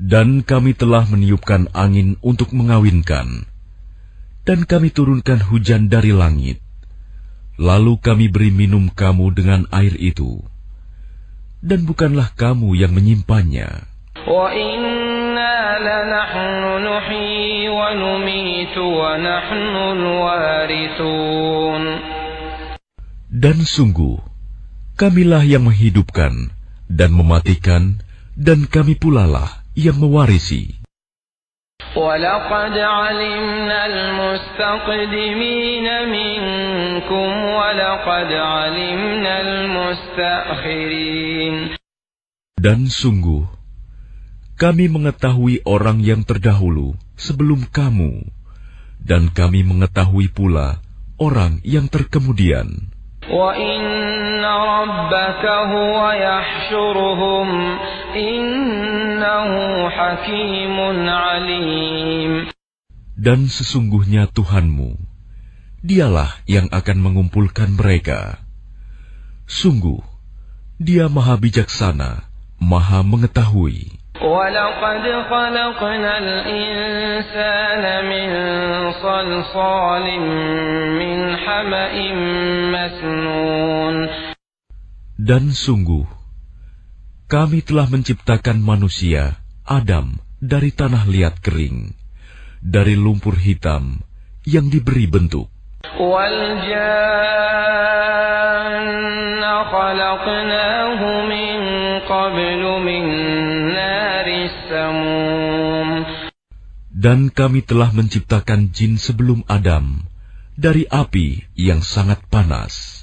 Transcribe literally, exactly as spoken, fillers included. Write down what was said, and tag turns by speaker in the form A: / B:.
A: Dan kami telah meniupkan angin untuk mengawinkan, dan kami turunkan hujan dari langit. Lalu kami beri minum kamu dengan air itu, dan bukanlah kamu yang menyimpannya. Dan sungguh, kamilah yang menghidupkan dan mematikan, dan kami pulalah yang mewarisi.
B: وَلَقَدْ عَلِمْنَا الْمُسْتَقْدِمِينَ مِنكُمْ وَلَقَدْ عَلِمْنَا الْمُسْتَأْخِرِينَ. Dan
A: sungguh, kami mengetahui orang yang terdahulu sebelum kamu, dan kami mengetahui pula orang yang terkemudian.
B: وَإِنَّ رَبَّكَ هُوَ يَحْشُرُهُمْ إِنَّهُ حَكِيمٌ عَلِيمٌ.
A: Dan sesungguhnya Tuhanmu, Dialah yang akan mengumpulkan mereka. Sungguh, Dia Maha Bijaksana, Maha Mengetahui.
B: وَلَقَدْ خَلَقْنَا الْإِنسَانَ مِنْ صَلْصَالٍ مِنْ حَمَإٍ مَسْنُونٍ.
A: Dan sungguh, kami telah menciptakan manusia, Adam, dari tanah liat kering, dari lumpur hitam yang diberi bentuk.
B: وَالْجَانَّ خَلَقْنَاهُ مِنْ قَبْلُ مِنْ
A: Dan kami telah menciptakan jin sebelum Adam dari api yang sangat panas.